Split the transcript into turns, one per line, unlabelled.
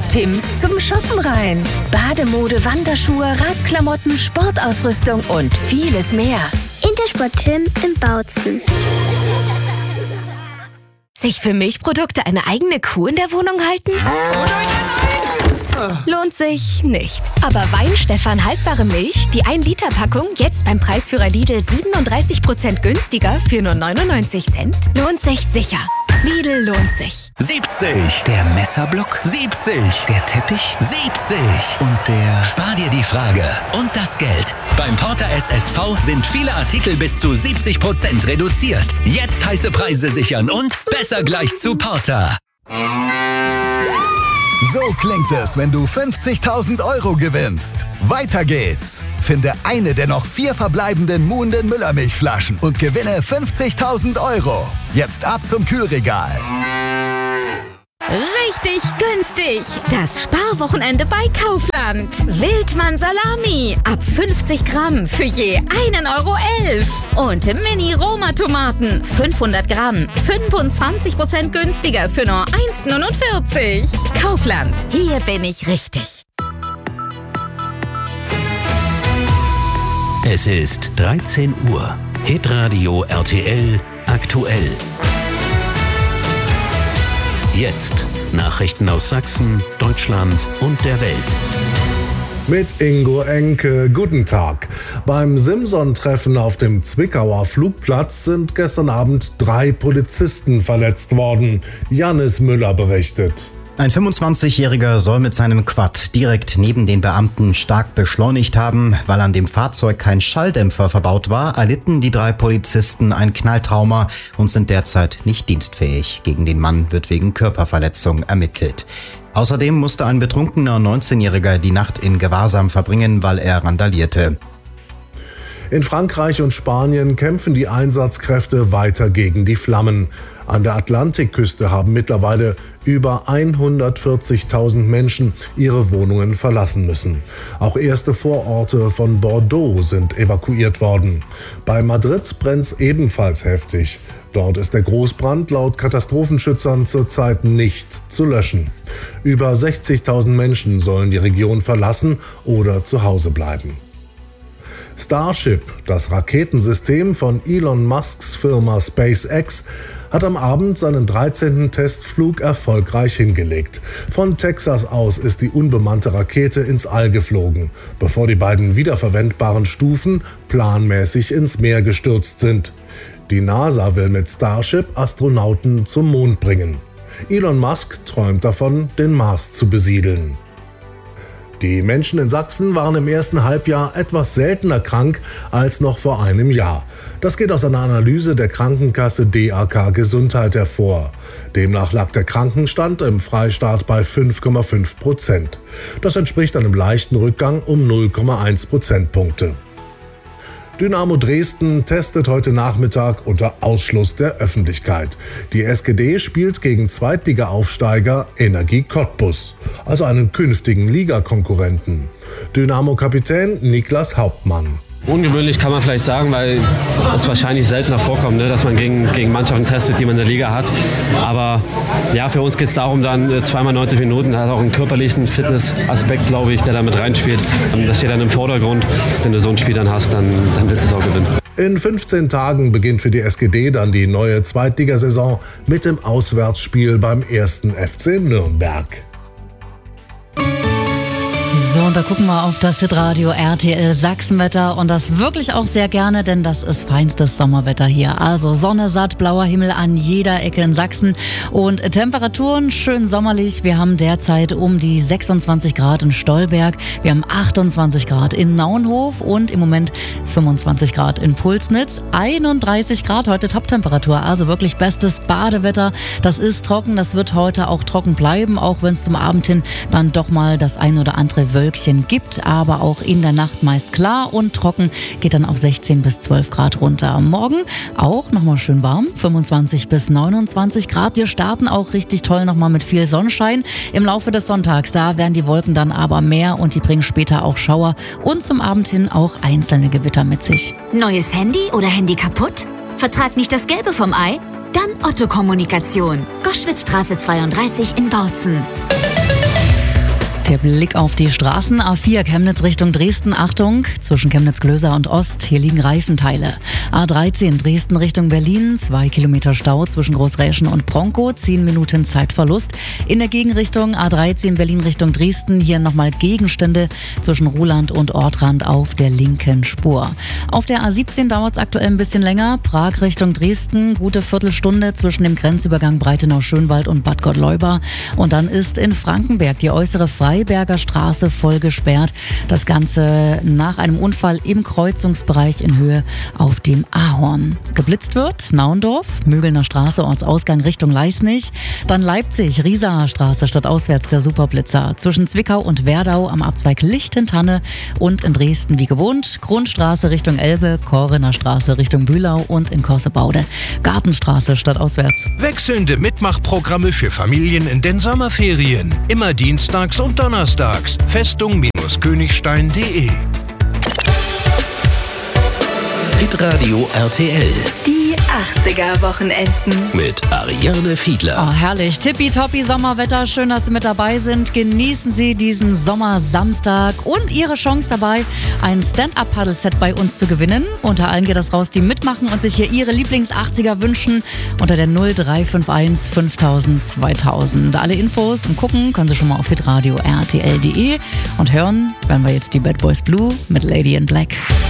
bei Tims zum Shoppen rein. Bademode, Wanderschuhe, Radklamotten, Sportausrüstung und vieles mehr.
Intersport Tim in Bautzen.
Sich für Milchprodukte eine eigene Kuh in der Wohnung halten? Lohnt sich nicht. Aber Weinstefan haltbare Milch, die 1-Liter-Packung, jetzt beim Preisführer Lidl 37% günstiger für nur 99 Cent, lohnt sich sicher. Lidl lohnt sich.
70. Der Messerblock. 70. Der Teppich. 70. Und der... Spar dir die Frage und das Geld. Beim Porter SSV sind viele Artikel bis zu 70% reduziert. Jetzt heiße Preise sichern und besser gleich zu Porter.
So klingt es, wenn du 50.000 Euro gewinnst. Weiter geht's. Finde eine der noch 4 verbleibenden Muhnden Müllermilchflaschen und gewinne 50.000 Euro. Jetzt ab zum Kühlregal.
Richtig günstig! Das Sparwochenende bei Kaufland. Wildmann Salami ab 50 Gramm für je 1,11 €. Und Mini-Roma-Tomaten 500 Gramm 25% günstiger für nur 1,49 €. Kaufland, hier bin ich richtig.
Es ist 13 Uhr. Hitradio RTL aktuell. Jetzt Nachrichten aus Sachsen, Deutschland und der Welt.
Mit Ingo Enke, guten Tag. Beim Simson-Treffen auf dem Zwickauer Flugplatz sind gestern Abend 3 Polizisten verletzt worden. Jannis Müller berichtet.
Ein 25-Jähriger soll mit seinem Quad direkt neben den Beamten stark beschleunigt haben. Weil an dem Fahrzeug kein Schalldämpfer verbaut war, erlitten die 3 Polizisten ein Knalltrauma und sind derzeit nicht dienstfähig. Gegen den Mann wird wegen Körperverletzung ermittelt. Außerdem musste ein betrunkener 19-Jähriger die Nacht in Gewahrsam verbringen, weil er randalierte.
In Frankreich und Spanien kämpfen die Einsatzkräfte weiter gegen die Flammen. An der Atlantikküste haben mittlerweile über 140.000 Menschen ihre Wohnungen verlassen müssen. Auch erste Vororte von Bordeaux sind evakuiert worden. Bei Madrid brennt's ebenfalls heftig. Dort ist der Großbrand laut Katastrophenschützern zurzeit nicht zu löschen. Über 60.000 Menschen sollen die Region verlassen oder zu Hause bleiben. Starship, das Raketensystem von Elon Musks Firma SpaceX, hat am Abend seinen 13. Testflug erfolgreich hingelegt. Von Texas aus ist die unbemannte Rakete ins All geflogen, bevor die beiden wiederverwendbaren Stufen planmäßig ins Meer gestürzt sind. Die NASA will mit Starship Astronauten zum Mond bringen. Elon Musk träumt davon, den Mars zu besiedeln. Die Menschen in Sachsen waren im ersten Halbjahr etwas seltener krank als noch vor einem Jahr. Das geht aus einer Analyse der Krankenkasse DAK Gesundheit hervor. Demnach lag der Krankenstand im Freistaat bei 5,5%. Das entspricht einem leichten Rückgang um 0,1 Prozentpunkte. Dynamo Dresden testet heute Nachmittag unter Ausschluss der Öffentlichkeit. Die SGD spielt gegen Zweitliga-Aufsteiger Energie Cottbus, also einen künftigen Ligakonkurrenten. Dynamo-Kapitän Niklas Hauptmann.
Ungewöhnlich kann man vielleicht sagen, weil es wahrscheinlich seltener vorkommt, dass man gegen Mannschaften testet, die man in der Liga hat. Aber ja, für uns geht es darum, dann zweimal 90 Minuten, hat auch einen körperlichen Fitnessaspekt, glaube ich, der da mit reinspielt. Das steht dann im Vordergrund. Wenn du so ein Spiel dann hast, dann willst du es auch gewinnen.
In 15 Tagen beginnt für die SGD dann die neue Zweitligasaison mit dem Auswärtsspiel beim 1. FC Nürnberg.
So, und da gucken wir auf das Hitradio RTL Sachsenwetter und das wirklich auch sehr gerne, denn das ist feinstes Sommerwetter hier. Also Sonne, satt, blauer Himmel an jeder Ecke in Sachsen und Temperaturen schön sommerlich. Wir haben derzeit um die 26 Grad in Stolberg, wir haben 28 Grad in Naunhof und im Moment 25 Grad in Pulsnitz, 31 Grad heute Toptemperatur, also wirklich bestes Badewetter. Das ist trocken, das wird heute auch trocken bleiben, auch wenn es zum Abend hin dann doch mal das ein oder andere Wölkchen gibt, aber auch in der Nacht meist klar und trocken, geht dann auf 16 bis 12 Grad runter. Morgen auch nochmal schön warm, 25 bis 29 Grad. Wir starten auch richtig toll nochmal mit viel Sonnenschein im Laufe des Sonntags. Da werden die Wolken dann aber mehr und die bringen später auch Schauer und zum Abend hin auch einzelne Gewitter mit sich.
Neues Handy oder Handy kaputt? Vertrag nicht das Gelbe vom Ei? Dann Otto Kommunikation. Goschwitzstraße 32 in Bautzen.
Der Blick auf die Straßen. A4 Chemnitz Richtung Dresden. Achtung, zwischen Chemnitz-Glöser und Ost. Hier liegen Reifenteile. A13 Dresden Richtung Berlin. 2 Kilometer Stau zwischen Großräschen und Bronkow. 10 Minuten Zeitverlust. In der Gegenrichtung A13 Berlin Richtung Dresden. Hier nochmal Gegenstände zwischen Ruhland und Ortrand auf der linken Spur. Auf der A17 dauert es aktuell ein bisschen länger. Prag Richtung Dresden. Gute Viertelstunde zwischen dem Grenzübergang Breitenau-Schönwald und Bad Gottleuba. Und dann ist in Frankenberg die äußere Freiberger Straße voll gesperrt. Das Ganze nach einem Unfall im Kreuzungsbereich in Höhe auf dem Ahorn. Geblitzt wird Naundorf, Mögelner Straße, Ortsausgang Richtung Leisnig. Dann Leipzig, Riesaer Straße stadtauswärts der Superblitzer. Zwischen Zwickau und Werdau am Abzweig Lichtentanne. Und in Dresden wie gewohnt Grundstraße Richtung Elbe, Korener Straße Richtung Bühlau und in Korsebaude Gartenstraße stadtauswärts.
Wechselnde Mitmachprogramme für Familien in den Sommerferien. Immer dienstags und donnerstags. Festung-Königstein.de.
Hitradio RTL.
Die 80er-Wochenenden.
Mit Ariane Fiedler.
Oh, herrlich. Tippitoppi Sommerwetter. Schön, dass Sie mit dabei sind. Genießen Sie diesen Sommersamstag und Ihre Chance dabei, ein Stand-Up-Paddle-Set bei uns zu gewinnen. Unter allen geht das raus, die mitmachen und sich hier ihre Lieblings-80er wünschen. Unter der 0351 5000 2000. Alle Infos und gucken können Sie schon mal auf hitradio rtl.de. Und hören werden wir jetzt die Bad Boys Blue mit Lady in Black.